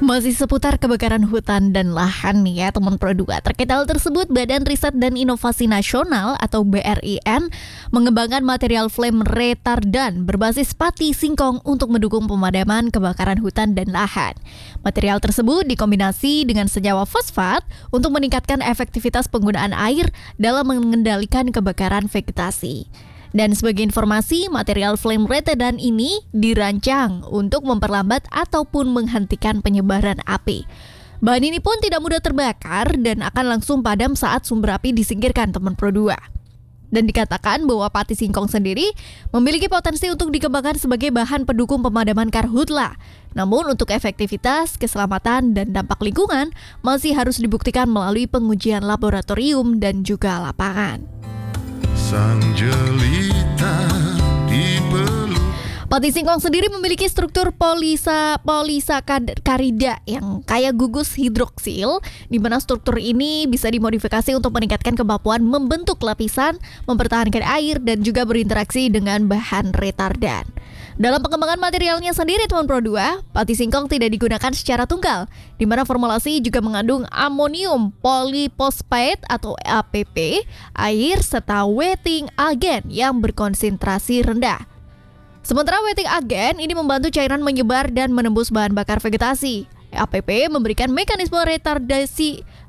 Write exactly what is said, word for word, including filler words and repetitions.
Masih seputar kebakaran hutan dan lahan nih ya teman Pro dua. Terkait hal tersebut, Badan Riset dan Inovasi Nasional atau B R I N mengembangkan material flame retardant berbasis pati singkong untuk mendukung pemadaman kebakaran hutan dan lahan. Material tersebut dikombinasi dengan senyawa fosfat untuk meningkatkan efektivitas penggunaan air dalam mengendalikan kebakaran vegetasi. Dan sebagai informasi, material flame retardant ini dirancang untuk memperlambat ataupun menghentikan penyebaran api. Bahan ini pun tidak mudah terbakar dan akan langsung padam saat sumber api disingkirkan teman Pro dua. Dan dikatakan bahwa pati singkong sendiri memiliki potensi untuk dikembangkan sebagai bahan pendukung pemadaman karhutla. Namun untuk efektivitas, keselamatan, dan dampak lingkungan masih harus dibuktikan melalui pengujian laboratorium dan juga lapangan. Sang jelita dipeluk. Pati singkong sendiri memiliki struktur polisa polisakarida yang kaya gugus hidroksil, di mana struktur ini bisa dimodifikasi untuk meningkatkan kemampuan membentuk lapisan, mempertahankan air, dan juga berinteraksi dengan bahan retardan. Dalam pengembangan materialnya sendiri teman Pro dua, pati singkong tidak digunakan secara tunggal, di mana formulasi juga mengandung amonium polyphosphate atau A P P, air, serta wetting agen yang berkonsentrasi rendah. Sementara wetting agen ini membantu cairan menyebar dan menembus bahan bakar vegetasi. A P P memberikan mekanisme retardasi